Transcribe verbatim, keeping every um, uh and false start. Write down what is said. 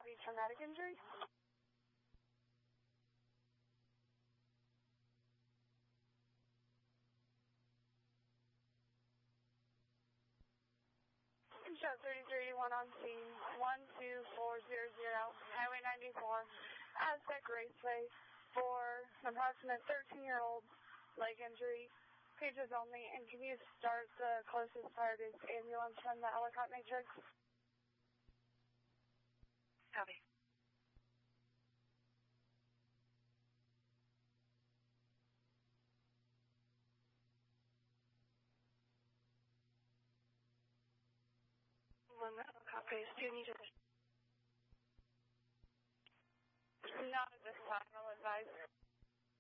copy, traumatic injury. Shot thirty-three eighty-one on scene, one two four zero zero, Highway ninety-four, Aztec Raceway, for an approximate thirteen-year-old leg injury, pages only, and can you start the closest fire-based ambulance from the Ellicott Matrix? Copy. One Ellicott base, do you need it? Not at this time, I'll advise.